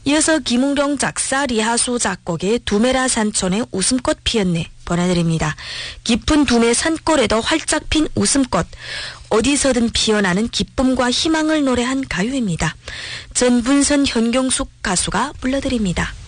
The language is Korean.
이어서 김웅룡 작사 리하수 작곡의 두메라 산촌의 웃음꽃 피었네 보내드립니다. 깊은 두메 산골에도 활짝 핀 웃음꽃, 어디서든 피어나는 기쁨과 희망을 노래한 가요입니다. 전분선 현경숙 가수가 불러드립니다.